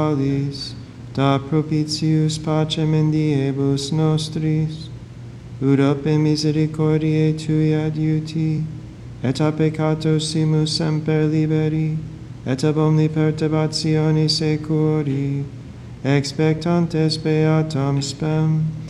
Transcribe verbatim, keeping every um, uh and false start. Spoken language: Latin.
da propitius pacem in diebus nostris, ut ope misericordiae tui adiuti, et a peccatosimus semper liberi, et ab omni perturbatione securi, expectantes beatam spem.